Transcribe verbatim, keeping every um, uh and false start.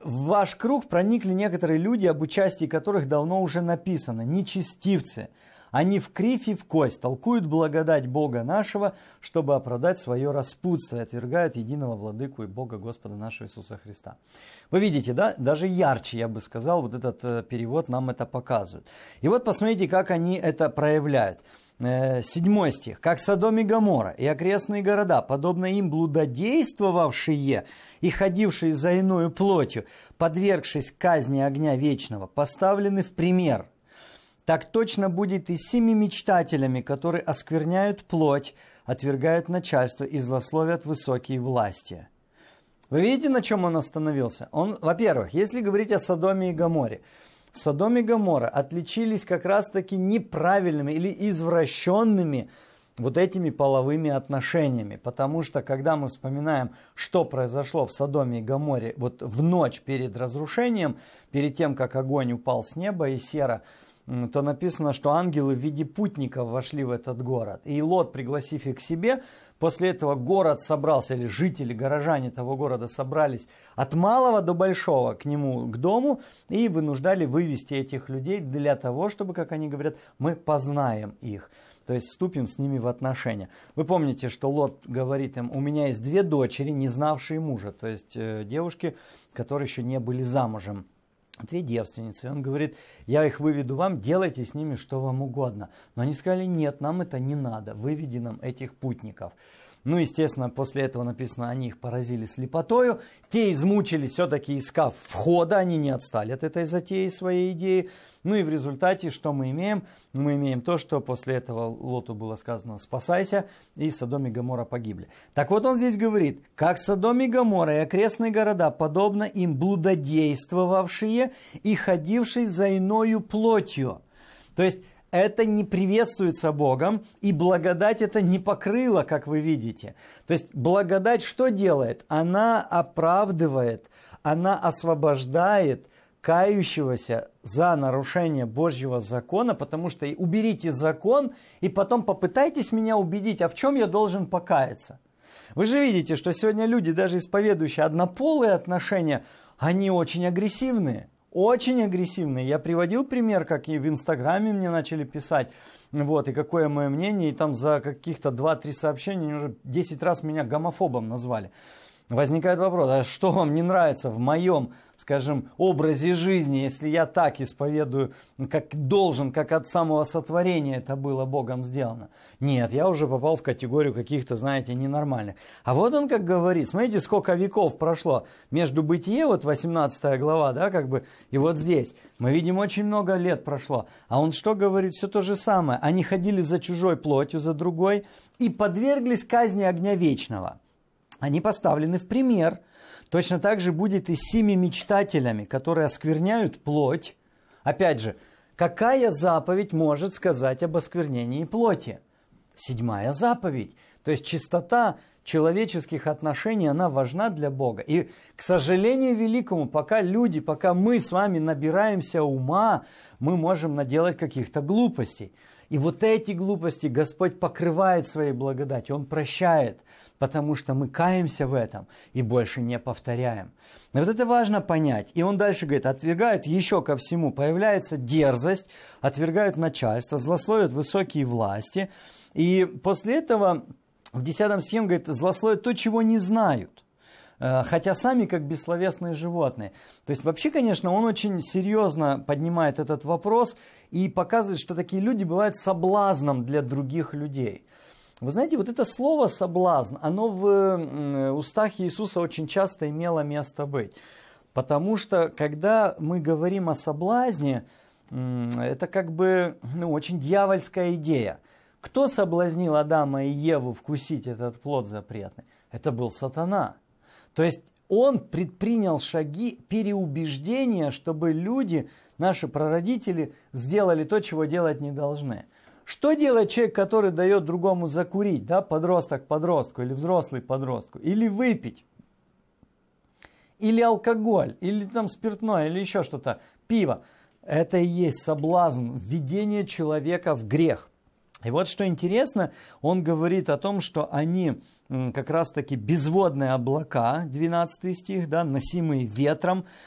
в ваш круг проникли некоторые люди, об участии которых давно уже написано, нечестивцы. Они в кривь и в кость толкуют благодать Бога нашего, чтобы оправдать свое распутство, и отвергают единого владыку и Бога Господа нашего Иисуса Христа. Вы видите, да? Даже ярче, я бы сказал, вот этот э, перевод нам это показывает. И вот посмотрите, как они это проявляют. Э, седьмой стих. «Как Содом и Гоморра и окрестные города, подобно им блудодействовавшие и ходившие за иною плотью, подвергшись казни огня вечного, поставлены в пример. Так точно будет и с семи мечтателями, которые оскверняют плоть, отвергают начальство и злословят высокие власти». Вы видите, на чем он остановился? Он, во-первых, если говорить о Содоме и Гоморе, Содом и Гоморра отличились как раз-таки неправильными или извращенными вот этими половыми отношениями. Потому что, когда мы вспоминаем, что произошло в Содоме и Гоморе вот в ночь перед разрушением, перед тем, как огонь упал с неба и сера, то написано, что ангелы в виде путников вошли в этот город. И Лот, пригласив их к себе, после этого город собрался, или жители, горожане того города собрались от малого до большого к нему, к дому, и вынуждали вывести этих людей для того, чтобы, как они говорят, мы познаем их. То есть вступим с ними в отношения. Вы помните, что Лот говорит им: у меня есть две дочери, не знавшие мужа. То есть э, девушки, которые еще не были замужем. Две девственницы. И он говорит: я их выведу вам, делайте с ними что вам угодно. Но они сказали: нет, нам это не надо, выведи нам этих путников. Ну, естественно, после этого написано, они их поразили слепотою. Те измучились, все-таки искав входа, они не отстали от этой затеи, своей идеи. Ну и в результате, что мы имеем? Мы имеем то, что после этого Лоту было сказано: спасайся, и Содом и Гоморра погибли. Так вот он здесь говорит: как Содом и Гоморра и окрестные города, подобно им блудодействовавшие и ходившие за иною плотью. То есть это не приветствуется Богом, и благодать это не покрыла, как вы видите. То есть благодать что делает? Она оправдывает, она освобождает кающегося за нарушение Божьего закона, потому что уберите закон, и потом попытайтесь меня убедить, а в чем я должен покаяться. Вы же видите, что сегодня люди, даже исповедующие однополые отношения, они очень агрессивные. Очень агрессивные. Я приводил пример, как и в Инстаграме мне начали писать, вот, и какое мое мнение, и там за каких-то два-три сообщения уже десять раз меня гомофобом назвали. Возникает вопрос: а что вам не нравится в моем, скажем, образе жизни, если я так исповедую, как должен, как от самого сотворения это было Богом сделано? Нет, я уже попал в категорию каких-то, знаете, ненормальных. А вот он как говорит, смотрите, сколько веков прошло между Бытие, вот восемнадцатая глава, да, как бы, и вот здесь. Мы видим, очень много лет прошло. А он что говорит? Все то же самое. Они ходили за чужой плотью, за другой, и подверглись казни огня вечного. Они поставлены в пример. Точно так же будет и с семи мечтателями, которые оскверняют плоть. Опять же, какая заповедь может сказать об осквернении плоти? Седьмая заповедь. То есть чистота человеческих отношений, она важна для Бога. И, к сожалению великому, пока люди, пока мы с вами набираемся ума, мы можем наделать каких-то глупостей. И вот эти глупости Господь покрывает своей благодатью, Он прощает, потому что мы каемся в этом и больше не повторяем. И вот это важно понять. И он дальше говорит: отвергают еще ко всему, появляется дерзость, отвергают начальство, злословят высокие власти. И после этого в десятом стихе он говорит: злословят то, чего не знают. Хотя сами как бессловесные животные. То есть вообще, конечно, он очень серьезно поднимает этот вопрос и показывает, что такие люди бывают соблазном для других людей. Вы знаете, вот это слово «соблазн», оно в устах Иисуса очень часто имело место быть. Потому что, когда мы говорим о соблазне, это как бы ну, очень дьявольская идея. Кто соблазнил Адама и Еву вкусить этот плод запретный? Это был сатана. То есть он предпринял шаги переубеждения, чтобы люди, наши прародители, сделали то, чего делать не должны. Что делает человек, который дает другому закурить, да, подросток подростку или взрослый подростку, или выпить, или алкоголь, или там спиртное, или еще что-то, пиво? Это и есть соблазн, введение человека в грех. И вот что интересно, он говорит о том, что они как раз-таки безводные облака, двенадцатый стих, да, носимые ветром,